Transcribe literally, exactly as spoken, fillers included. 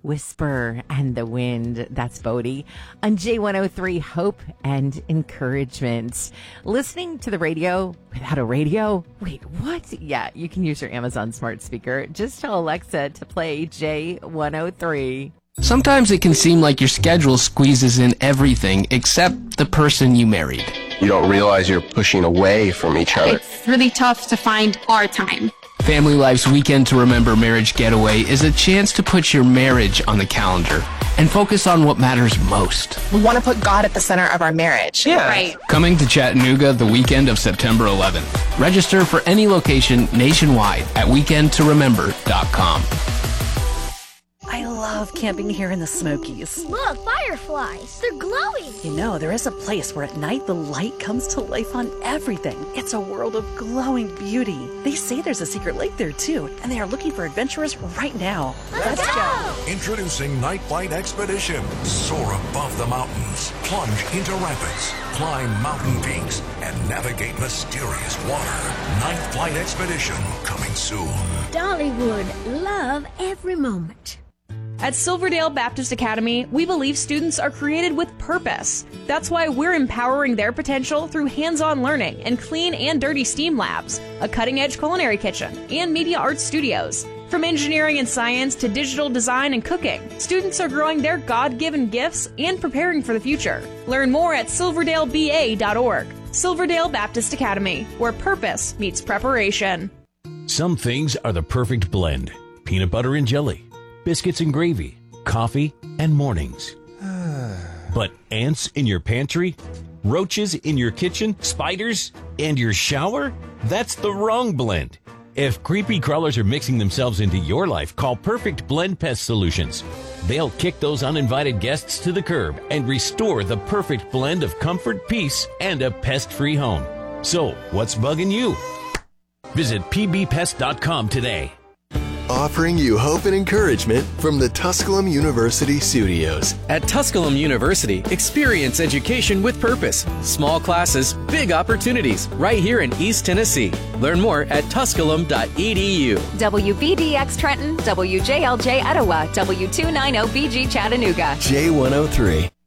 whisper and the wind. That's Bodie on J one oh three, Hope and Encouragement. Listening to the radio without a radio? Wait, what? Yeah, you can use your Amazon smart speaker. Just tell Alexa to play J one oh three. Sometimes it can seem like your schedule squeezes in everything except the person you married. You don't realize you're pushing away from each other. It's really tough to find our time. Family Life's Weekend to Remember Marriage Getaway is a chance to put your marriage on the calendar and focus on what matters most. We want to put God at the center of our marriage. Yeah. Right. Coming to Chattanooga the weekend of September eleventh. Register for any location nationwide at weekend to remember dot com. I love camping here in the Smokies. Look, fireflies. They're glowing. You know, there is a place where at night the light comes to life on everything. It's a world of glowing beauty. They say there's a secret lake there too, and they are looking for adventurers right now. Let's, Let's go. go! Introducing Night Flight Expedition. Soar above the mountains, plunge into rapids, climb mountain peaks, and navigate mysterious water. Night Flight Expedition, coming soon. Dollywood, love every moment. At Silverdale Baptist Academy, we believe students are created with purpose. That's why we're empowering their potential through hands-on learning and clean and dirty STEAM labs, a cutting-edge culinary kitchen, and media arts studios. From engineering and science to digital design and cooking, students are growing their God-given gifts and preparing for the future. Learn more at silverdale b a dot org. Silverdale Baptist Academy, where purpose meets preparation. Some things are the perfect blend. Peanut butter and jelly, biscuits and gravy, coffee and mornings. But ants in your pantry, roaches in your kitchen, spiders, and your shower? That's the wrong blend. If creepy crawlers are mixing themselves into your life, call Perfect Blend Pest Solutions. They'll kick those uninvited guests to the curb and restore the perfect blend of comfort, peace, and a pest-free home. So, what's bugging you? Visit p b pest dot com today. Offering you hope and encouragement from the Tusculum University studios. At Tusculum University, experience education with purpose. Small classes, big opportunities, right here in East Tennessee. Learn more at tusculum dot e d u. W B D X Trenton, W J L J Etowah, W two ninety B G Chattanooga. J one oh three.